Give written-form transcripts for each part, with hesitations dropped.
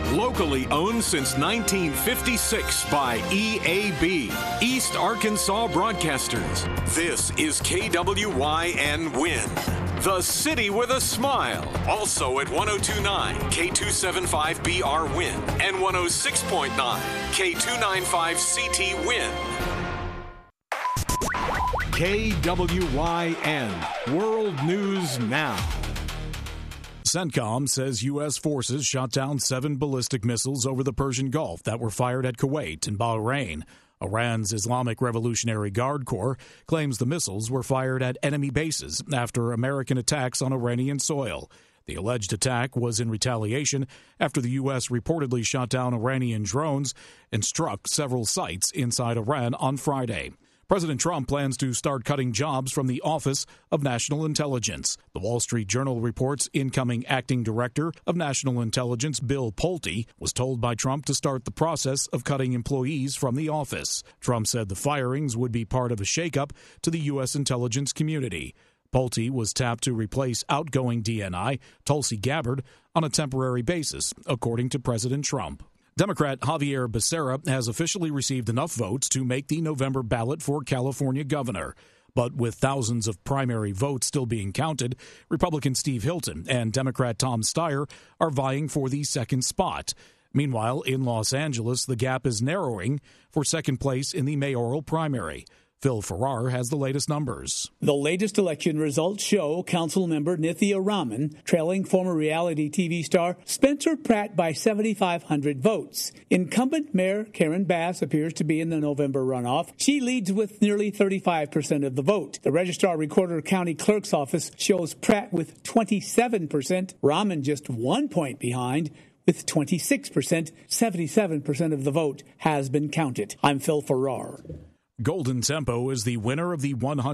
Locally owned since 1956 by EAB, East Arkansas Broadcasters. This is KWYN Win, the city with a smile. Also at 102.9 K275BR Win and 106.9 K295CT Win. KWYN World News Now. CENTCOM says U.S. forces shot down 7 ballistic missiles over the Persian Gulf that were fired at Kuwait and Bahrain. Iran's Islamic Revolutionary Guard Corps claims the missiles were fired at enemy bases after American attacks on Iranian soil. The alleged attack was in retaliation after the U.S. reportedly shot down Iranian drones and struck several sites inside Iran on Friday. President Trump plans to start cutting jobs from the Office of National Intelligence. The Wall Street Journal reports incoming acting director of National Intelligence, Bill Pulte, was told by Trump to start the process of cutting employees from the office. Trump said the firings would be part of a shakeup to the U.S. intelligence community. Pulte was tapped to replace outgoing DNI Tulsi Gabbard on a temporary basis, according to President Trump. Democrat Javier Becerra has officially received enough votes to make the November ballot for California governor. But with thousands of primary votes still being counted, Republican Steve Hilton and Democrat Tom Steyer are vying for the second spot. Meanwhile, in Los Angeles, the gap is narrowing for second place in the mayoral primary. Phil Farrar has the latest numbers. The latest election results show Councilmember Nithya Raman trailing former reality TV star Spencer Pratt by 7,500 votes. Incumbent Mayor Karen Bass appears to be in the November runoff. She leads with nearly 35% of the vote. The Registrar Recorder County Clerk's Office shows Pratt with 27%, Raman just 1 point behind. With 26%, 77% of the vote has been counted. I'm Phil Farrar. Golden Tempo is the winner of the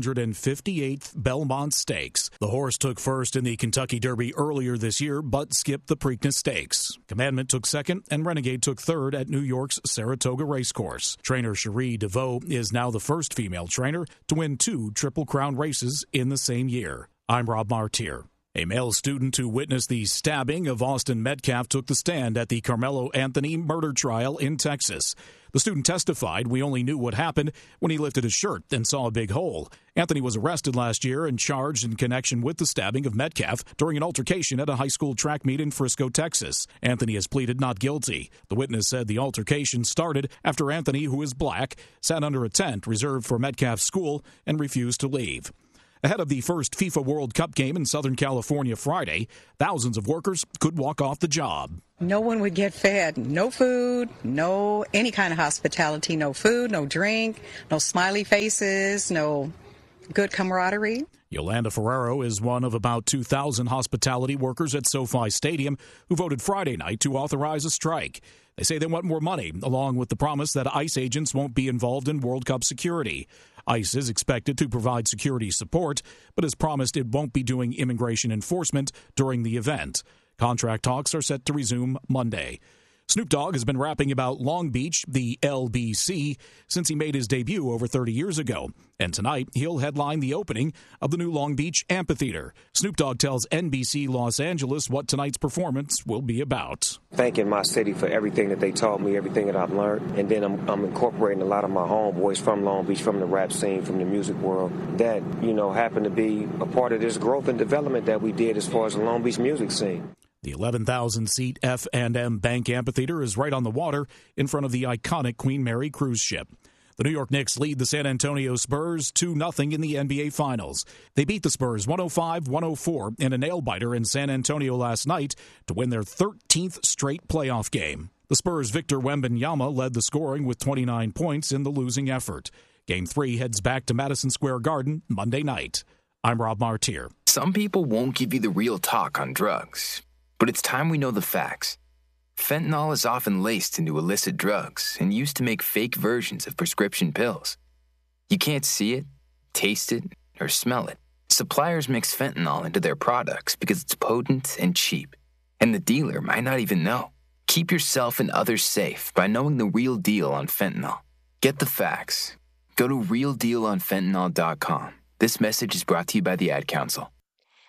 158th Belmont Stakes. The horse took first in the Kentucky Derby earlier this year, but skipped the Preakness Stakes. Commandment took second, and Renegade took third at New York's Saratoga Racecourse. Trainer Cherie DeVoe is now the first female trainer to win 2 Triple Crown races in the same year. I'm Rob Martier. A male student who witnessed the stabbing of Austin Metcalf took the stand at the Carmelo Anthony murder trial in Texas. The student testified, "We only knew what happened when he lifted his shirt and saw a big hole." Anthony was arrested last year and charged in connection with the stabbing of Metcalf during an altercation at a high school track meet in Frisco, Texas. Anthony has pleaded not guilty. The witness said the altercation started after Anthony, who is black, sat under a tent reserved for Metcalf's school and refused to leave. Ahead of the first FIFA World Cup game in Southern California Friday, thousands of workers could walk off the job. No one would get fed. No food, no any kind of hospitality, no food, no drink, no smiley faces, no good camaraderie. Yolanda Ferraro is one of about 2,000 hospitality workers at SoFi Stadium who voted Friday night to authorize a strike. They say they want more money, along with the promise that ICE agents won't be involved in World Cup security. ICE is expected to provide security support, but has promised it won't be doing immigration enforcement during the event. Contract talks are set to resume Monday. Snoop Dogg has been rapping about Long Beach, the LBC, since he made his debut over 30 years ago. And tonight, he'll headline the opening of the new Long Beach Amphitheater. Snoop Dogg tells NBC Los Angeles what tonight's performance will be about. Thanking my city for everything that they taught me, everything that I've learned. And then I'm incorporating a lot of my homeboys from Long Beach, from the rap scene, from the music world, that, happen to be a part of this growth and development that we did as far as the Long Beach music scene. The 11,000-seat F&M Bank Amphitheater is right on the water in front of the iconic Queen Mary cruise ship. The New York Knicks lead the San Antonio Spurs 2-0 in the NBA Finals. They beat the Spurs 105-104 in a nail-biter in San Antonio last night to win their 13th straight playoff game. The Spurs' Victor Wembanyama led the scoring with 29 points in the losing effort. Game 3 heads back to Madison Square Garden Monday night. I'm Rob Martier. Some people won't give you the real talk on drugs. But it's time we know the facts. Fentanyl is often laced into illicit drugs and used to make fake versions of prescription pills. You can't see it, taste it, or smell it. Suppliers mix fentanyl into their products because it's potent and cheap, and the dealer might not even know. Keep yourself and others safe by knowing the real deal on fentanyl. Get the facts. Go to realdealonfentanyl.com. This message is brought to you by the Ad Council.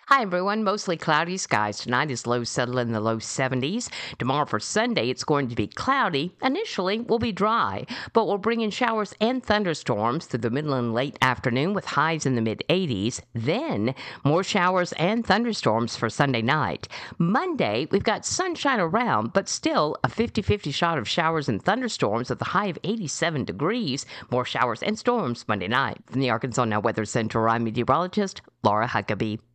Hi, everyone. Mostly cloudy skies. Tonight is low settle in the low 70s. Tomorrow for Sunday, it's going to be cloudy. Initially, we'll be dry, but we'll bring in showers and thunderstorms through the middle and late afternoon with highs in the mid-80s. Then, more showers and thunderstorms for Sunday night. Monday, we've got sunshine around, but still a 50-50 shot of showers and thunderstorms with a high of 87 degrees. More showers and storms Monday night. From the Arkansas Now Weather Center, I'm meteorologist Laura Huckabee.